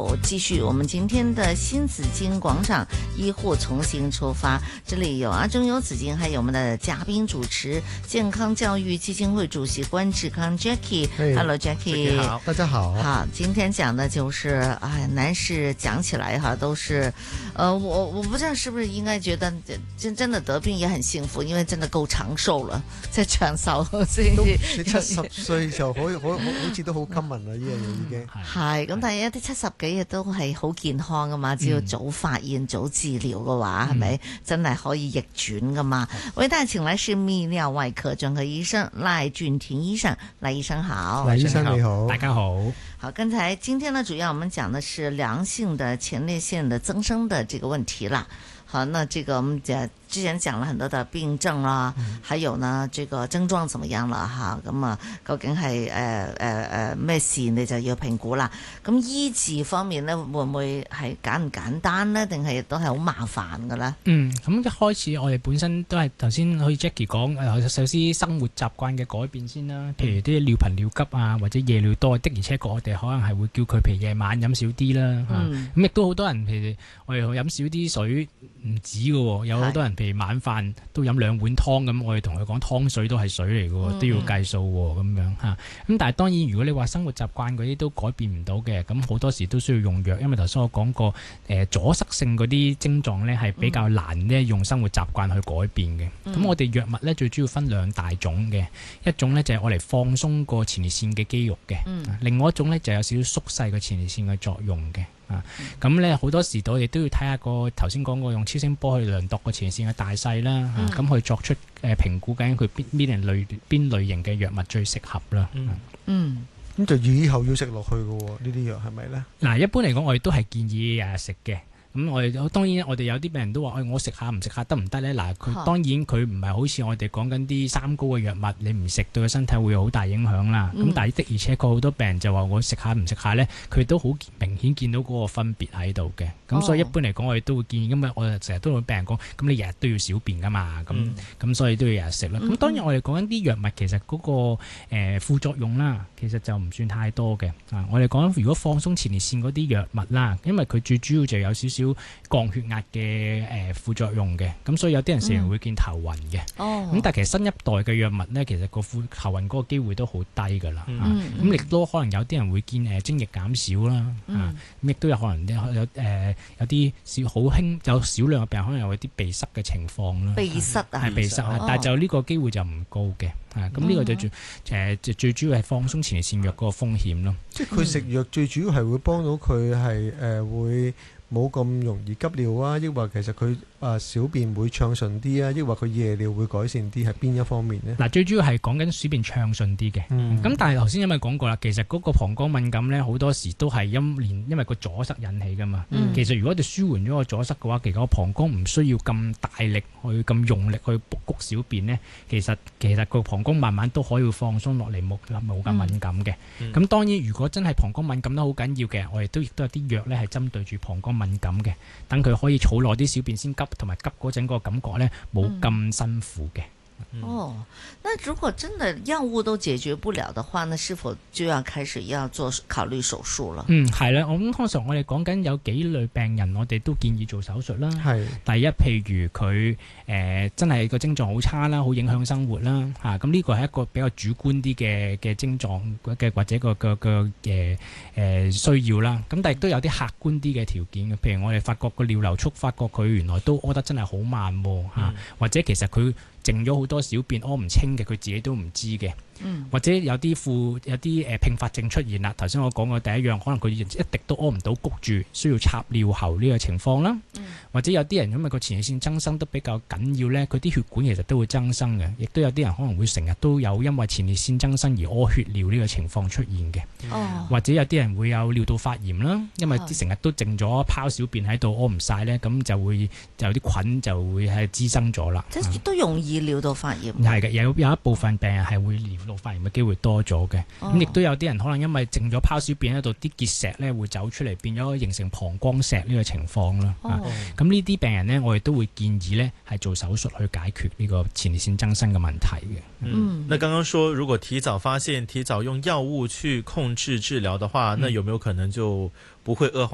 有繼續我們今天的新紫荊廣場醫護重新出發，這裡有中油紫荊，還有我們的嘉賓主持健康教育基金會主席關志康 Jackie。Hello Jackie， 好，大家好。 好，今天講的就是男士講起來都是，我不知道是不是應該覺得真的得病也很幸福，因為真的夠長壽了，即係長壽先至。 你70歲就好似都好 common 啦，呢樣嘢已經係咁，但係一啲70幾嘅都係好健康噶嘛，只要早發現、早治療嘅話，係咪真係可以逆轉噶嘛？為大家請來是泌尿外科專科醫生賴俊廷醫生，賴醫生好。 賴醫生你好， 大家好。 好，今天呢，主要我們講的是良性的前列腺的增生的這個問題啦。好，那這個我們之前講了很多的病症啦，還有呢，這個症狀怎麼樣啦？哈，咁啊，究竟係咩事，你就要評估啦。咁醫治方面呢，會唔會係簡單呢？定係都係好麻煩㗎咧？ 咁一開始我哋本身都係頭先好似 Jackie 講，首先生活習慣嘅改變先啦。譬如啲尿頻尿急啊，或者夜尿多，的而且確我哋可能係會叫佢譬如夜晚飲少啲啦。咁亦都好多人譬如我哋飲少啲水唔止㗎喎，有好多人譬如晚飯都飲2碗湯咁，我哋同佢講湯水都係水嚟㗎喎，都要計數喎咁樣嚇。咁但係當然如果你話生活習慣嗰啲都改變唔到嘅，咁好多時都需要用藥，因為頭先我講過阻塞性嗰啲症狀咧係比較難咧用生活習慣去改變嘅。咁我哋藥物咧最主要分2大種嘅，一種咧就係我嚟放鬆個前列腺嘅肌肉嘅，另外一種咧就有少少縮細個前列腺嘅作用嘅。咁咧好多時我哋都要睇下個頭先講過用超聲波去量度個前列腺嘅大細啦，咁去作出評估究竟佢邊類型嘅藥物最適合啦。 咁就以後要食落去嘅喎，呢啲藥係咪咧？ 嗱，一般嚟講我哋都係建議食嘅。咁我哋當然我哋有啲病人都話，我食下唔食下得唔得咧？嗱，當然佢唔係好似我哋講緊啲三高嘅藥物，你唔食對個身體會有好大影響啦。咁但係的而且確好多病人就話我食下唔食下咧，佢都好明顯見到嗰個分別喺度嘅。咁所以一般嚟講我哋都會建議，咁我成日都會病人講，咁你日日都要小便噶嘛，咁所以都要日日食啦。咁當然我哋講緊啲藥物其實嗰個副作用啦，其實就唔算太多嘅。我哋講如果放鬆前列腺嗰啲藥物啦，因為佢最主要就有少少降血壓嘅副作用嘅，咁所以有啲人成日會見頭暈嘅。咁但係其實新一代嘅藥物咧，其實個頭暈嗰個機會都好低㗎啦。咁亦都可能有啲人會見精液減少啦。咁亦都有可能有啲好輕有少量嘅病人可能有啲鼻塞嘅情況啦。 鼻塞啊， 係鼻塞啊，但係就呢個機會就唔高嘅。咁呢個就最主要係放鬆前列腺藥嗰個風險咯。 即係佢食藥最主要係會幫到佢係會冇咁容易急尿啊，抑或其實佢小便會暢順啲啊，抑或佢夜尿會改善啲，係邊一方面呢？ 嗱，最主要係講緊小便暢順啲嘅。咁但係頭先因為講過啦，其實嗰個膀胱敏感咧，好多時都係因為個阻塞引起噶嘛。其實如果你舒緩咗個阻塞嘅話，其實個膀胱唔需要咁大力去咁用力去谷小便咧，其實個膀胱慢慢都可以放鬆落嚟，冇咁敏感嘅。咁當然如果真係膀胱敏感得好緊要嘅，我哋亦都有啲藥咧係針對住膀胱敏感嘅，等佢可以儲耐啲小便先急，同埋急嗰陣個感覺咧冇咁辛苦嘅。 那如果真的藥物都解決不了的話，那是否就要開始要考慮手術了？ 係啦，通常我哋講緊有幾類病人，我哋都建議做手術啦。第一，譬如佢真係個症狀好差啦，好影響生活啦，咁呢個係一個比較主觀啲嘅症狀嘅或者個需要啦。咁但係都有啲客觀啲嘅條件嘅，譬如我哋發覺個尿流速，發覺佢原來都屙得真係好慢喎，或者其實佢剩咗好多小便屙唔清嘅，佢自己都唔知嘅。或者有啲併發症出現啦。頭先我講過第一樣，可能佢一滴都屙唔到，谷住需要插尿喉呢個情況啦。或者有啲人因為個前列腺增生都比較緊要咧，佢啲血管其實都會增生嘅，亦都有啲人可能會成日都有因為前列腺增生而屙血尿呢個情況出現嘅。或者有啲人會有尿道發炎啦，因為成日都剩咗泡小便喺度屙唔晒咧，咁就會有啲菌就會係滋生咗啦。 即係都容易尿道發炎。 係嘅，有一部分病人係會尿道發炎嘅機會多咗嘅。咁亦都有啲人可能因為剩咗泡小便喺度，啲結石咧會走出嚟，變咗形成膀胱石呢個情況啦。咁呢啲病人呢，我哋都會建議呢係做手術去解決呢個前列腺增生嘅問題嘅。 那剛剛說如果提早發現、提早用藥物去控制治療的話，那有沒有可能就不會惡化